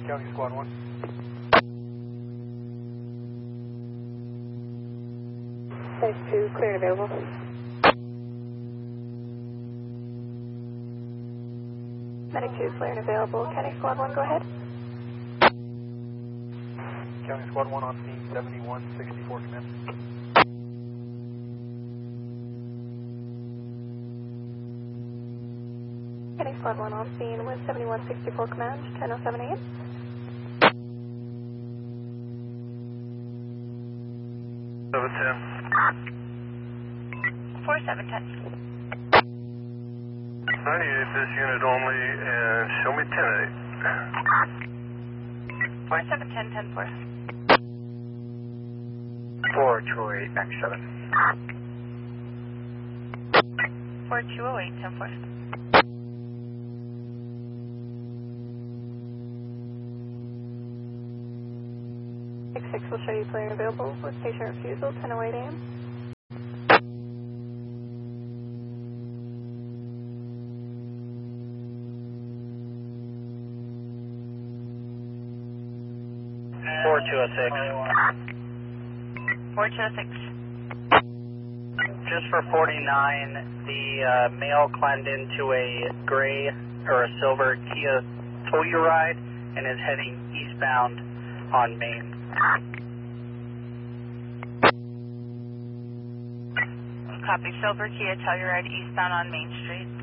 County Squad 1. Phase 2, clear and available. Medic 2, clear and available. County Squad 1, go ahead. County Squad 1 on scene, 7164, command. County Squad 1 on scene with 7164 command, 10:07 a.m. 4710. I need this unit only and show me 10-8. 4710, 10-4. 4208, 97. 4208, 10-4. Six will show you clear and available with patient refusal, 10:08 a.m. Four two oh six. 4206. Just for 49, the male climbed into a gray or a silver Kia Telluride and is heading eastbound on Main. Copy, silver Kia Telluride eastbound on Main Street.